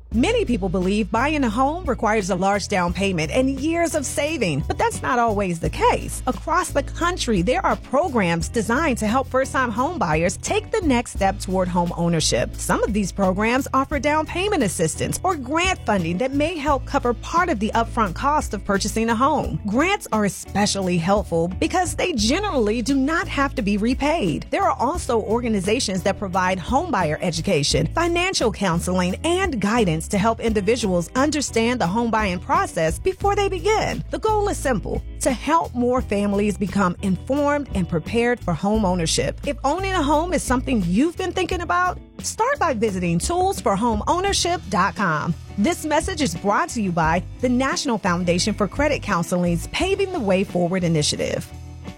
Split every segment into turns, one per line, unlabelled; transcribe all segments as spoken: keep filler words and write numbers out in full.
Many people believe buying a home requires a large down payment and years of saving, but that's not always the case. Across the country, there are programs designed to help first-time home buyers take the next step toward home ownership. Some of these programs offer down payment assistance or grant funding that may help cover part of the upfront cost of purchasing a home. Grants are especially helpful because they generally do not have to be repaid. There are also organizations that provide homebuyer education, financial counseling, and guidance to help individuals understand the home buying process before they begin. The goal is simple: to help more families become informed and prepared for home ownership. If owning a home is something you've been thinking about, start by visiting tools for home ownership dot com. This message is brought to you by the National Foundation for Credit Counseling's Paving the Way Forward initiative.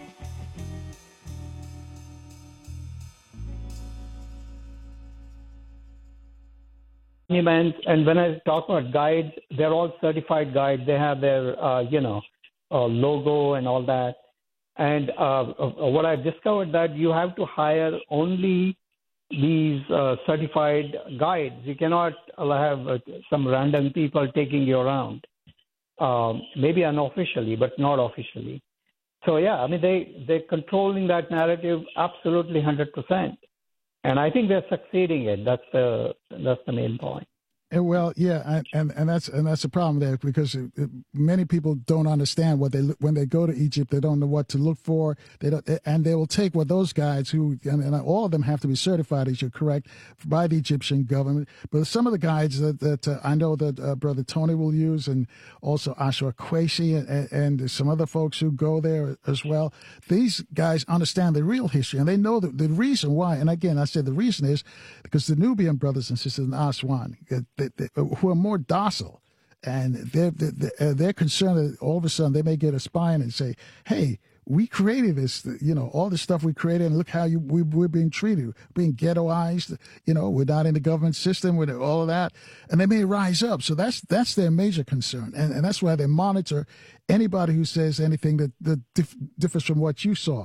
And when I talk about guides, they're all certified guides. They have their, uh, you know, uh, logo and all that. And uh, what I've discovered that you have to hire only these uh, certified guides. You cannot have uh, some random people taking you around. Um, maybe unofficially, but not officially. So yeah, I mean they they're controlling that narrative absolutely one hundred percent. And I think they're succeeding it. That's the that's the main point.
And well, yeah, and and that's and that's the problem there, because it, it, many people don't understand what they when they go to Egypt. They don't know what to look for. They don't, and they will take what those guys who and, and all of them have to be certified, as you're correct, by the Egyptian government. But some of the guides that that uh, I know that uh, Brother Tony will use, and also Ashwa Qureshi and, and some other folks who go there as well. These guys understand the real history, and they know the, the reason why. And again, I said the reason is because the Nubian brothers and sisters in Aswan, They, they, who are more docile, and they're, they're, they're concerned that all of a sudden they may get a spine and say, hey, we created this, you know, all the stuff we created, and look how you, we, we're being treated, being ghettoized, you know, we're not in the government system with all of that, and they may rise up. So that's that's their major concern, and, and that's why they monitor anybody who says anything that, that dif- differs from what you saw.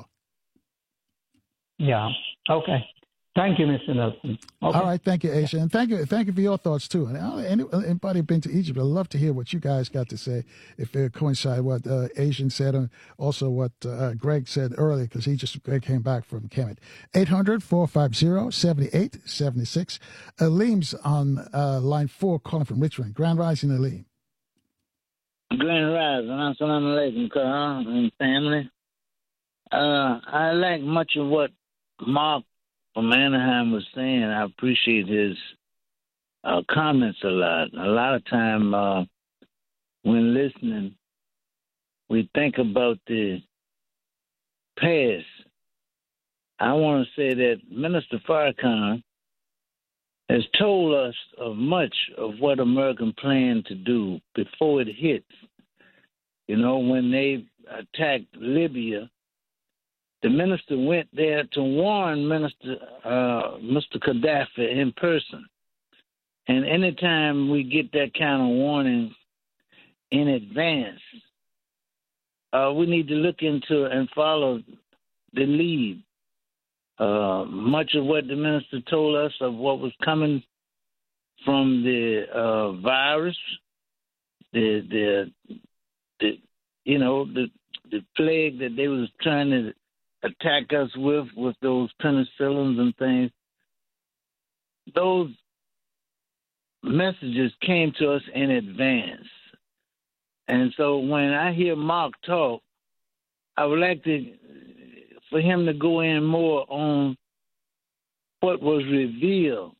Yeah, okay. Thank you, Mister Nelson. Okay.
All right, thank you, Aisha, and thank you, thank you for your thoughts too. And anybody been to Egypt, I'd love to hear what you guys got to say. If it coincide what uh, Asian said, and also what uh, Greg said earlier, because he just Greg came back from Kemet. eight hundred, four five zero, seven eight seven six. Aleem's on uh, line four, calling from Richmond. Grand Rising, Aleem.
Grand Rising, assalamu alaikum, Kahar and family. Uh, I like much of what Mark from Anaheim was saying. I appreciate his uh, comments a lot. A lot of time uh, when listening, we think about the past. I want to say that Minister Farrakhan has told us of much of what American planned to do before it hits. You know, when they attacked Libya, the minister went there to warn Minister uh, Mister Gaddafi in person. And anytime we get that kind of warning in advance, uh, we need to look into and follow the lead. Uh, much of what the minister told us of what was coming from the uh, virus, the the the you know the the plague that they was trying to attack us with, with those penicillins and things, those messages came to us in advance. And so when I hear Mark talk, I would like to, for him to go in more on what was revealed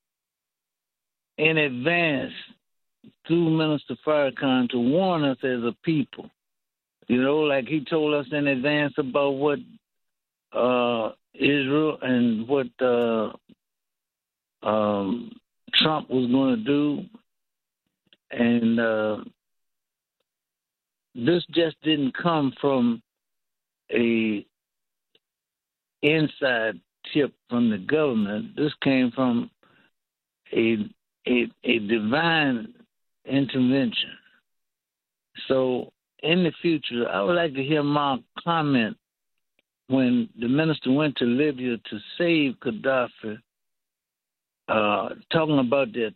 in advance through Minister Farrakhan to warn us as a people. You know, like he told us in advance about what Uh, Israel and what uh, um, Trump was going to do. And uh, this just didn't come from a inside tip from the government. This came from a, a, a divine intervention. So in the future, I would like to hear Mark comment when the minister went to Libya to save Gaddafi, uh, talking about the